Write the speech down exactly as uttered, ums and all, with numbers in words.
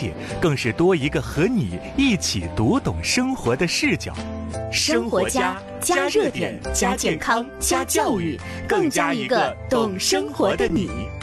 界，更是多一个和你一起读懂生活的视角。 生活家，加热点，加健康，加教育，更加一个懂生活的你。